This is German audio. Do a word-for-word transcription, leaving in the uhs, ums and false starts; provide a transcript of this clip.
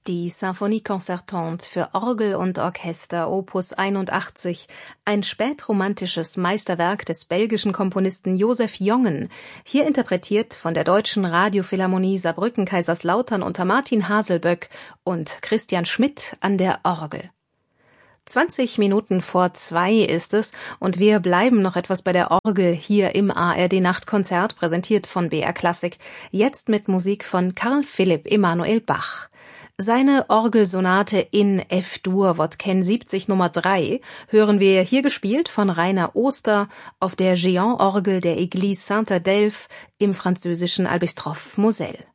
Die Symphonie concertante für Orgel und Orchester Opus einundachtzig, ein spätromantisches Meisterwerk des belgischen Komponisten Joseph Jongen, hier interpretiert von der Deutschen Radiophilharmonie Saarbrücken-Kaiserslautern unter Martin Haselböck und Christian Schmidt an der Orgel. zwanzig Minuten vor zwei ist es und wir bleiben noch etwas bei der Orgel hier im A R D-Nachtkonzert, präsentiert von B R Klassik, jetzt mit Musik von Carl Philipp Emanuel Bach. Seine Orgelsonate in F-Dur Wodken siebzig Nummer drei hören wir hier gespielt von Rainer Oster auf der Géant-Orgel der Église Saint-Adelphe im französischen Albistroff Moselle.